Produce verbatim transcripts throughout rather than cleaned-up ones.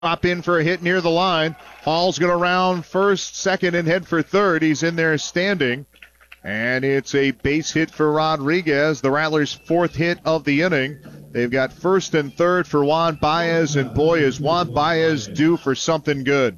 Pop in for a hit near the line. Hall's going to round first, second, and head for third. He's in there standing. And it's a base hit for Rodriguez, the Rattlers' fourth hit of the inning. They've got first and third for Juan Baez, and boy, is Juan Baez due for something good.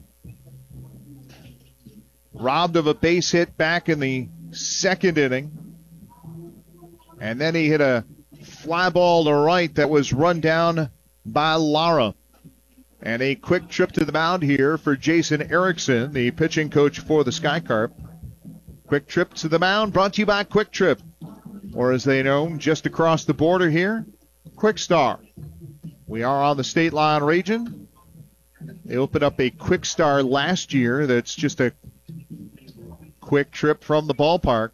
Robbed of a base hit back in the second inning. And then he hit a fly ball to right that was run down by Lara. And a quick trip to the mound here for Jason Erickson, the pitching coach for the Skycarp. Quick Trip to the mound brought to you by Quick Trip, or as they know, just across the border here, Quick Star. We are on the State Line region. They opened up a Quick Star last year that's just a quick trip from the ballpark.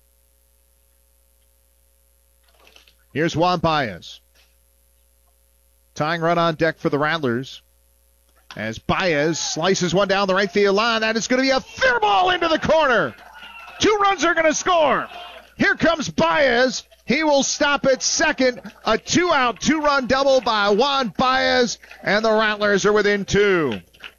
Here's Juan Baez. Tying run on deck for the Rattlers. As Baez slices one down the right field line, that is going to be a fair ball into the corner. Two runs are going to score. Here comes Baez. He will stop at second. A two-out, two-run double by Juan Baez, and the Rattlers are within two.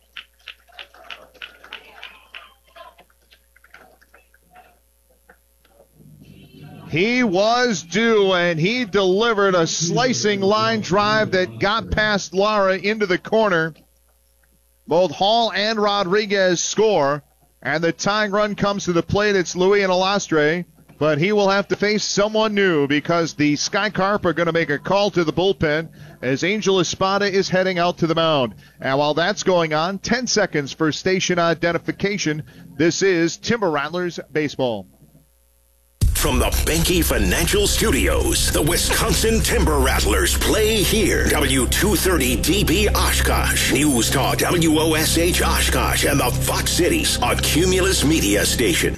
He was due, and he delivered a slicing line drive that got past Lara into the corner. Both Hall and Rodriguez score, and the tying run comes to the plate. It's Luis Alastre, but he will have to face someone new because the Skycarp are going to make a call to the bullpen as Angel Espada is heading out to the mound. And while that's going on, ten seconds for station identification. This is Timber Rattlers Baseball. From the Benke Financial Studios, the Wisconsin Timber Rattlers play here. W two thirty D B Oshkosh, News Talk W O S H Oshkosh, and the Fox Cities on Cumulus Media Station.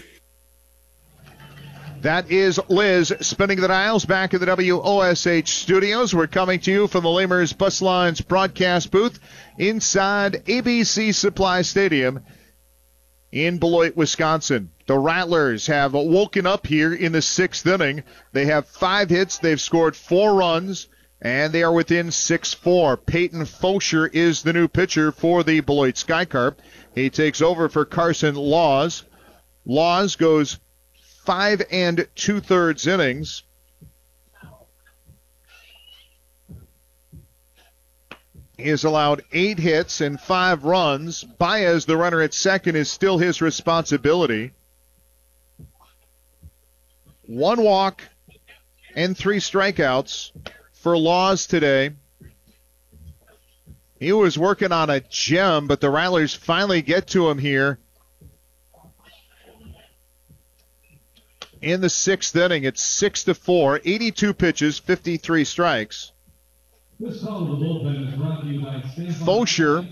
That is Liz spinning the dials back at the W O S H studios. We're coming to you from the Lamers Bus Lines broadcast booth inside A B C Supply Stadium in Beloit, Wisconsin. The Rattlers have woken up here in the sixth inning. They have five hits. They've scored four runs, and they are within six four. Peyton Fosher is the new pitcher for the Beloit Skycarp. He takes over for Carson Laws. Laws goes five and two-thirds innings. He has allowed eight hits and five runs. Baez, the runner at second, is still his responsibility. One walk and three strikeouts for Laws today. He was working on a gem, but the Rattlers finally get to him here in the sixth inning. It's six to four, eighty-two pitches, fifty-three strikes. Fosher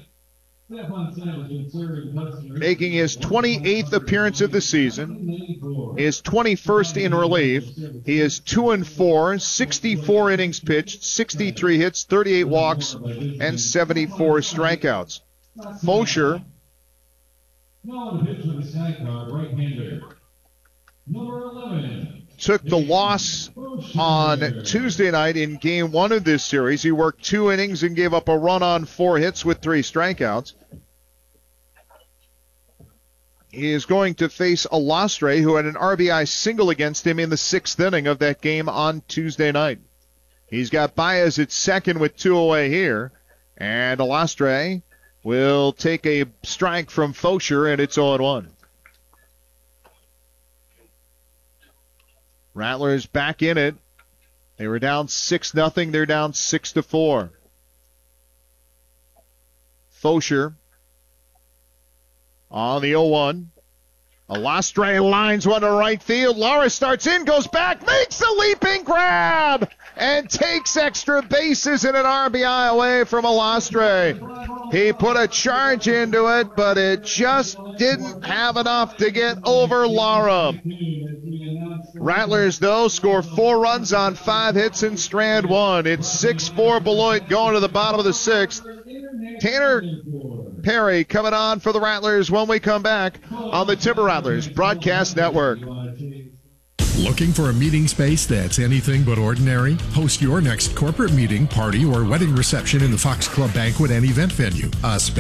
making his twenty-eighth appearance of the season, his twenty-first in relief. He is two and four, sixty-four innings pitched, sixty-three hits, thirty-eight walks, and seventy-four strikeouts. Fosher took the loss on Tuesday night in game one of this series. He worked two innings and gave up a run on four hits with three strikeouts. He is going to face Alastre, who had an R B I single against him in the sixth inning of that game on Tuesday night. He's got Baez at second with two away here, and Alastre will take a strike from Fosher, and it's oh one. Rattlers back in it. They were down six nothing. They're down six to four. Fosher on the oh one. Alastre lines one to right field. Lara starts in, goes back, makes a leaping grab, and takes extra bases and an R B I away from Alastre. He put a charge into it, but it just didn't have enough to get over Lara. Rattlers, though, score four runs on five hits in strand one. It's six four Beloit going to the bottom of the sixth. Tanner Perry coming on for the Rattlers when we come back on the Timber Rattlers Broadcast Network. Looking for a meeting space that's anything but ordinary? Host your next corporate meeting, party, or wedding reception in the Fox Club banquet and event venue. A space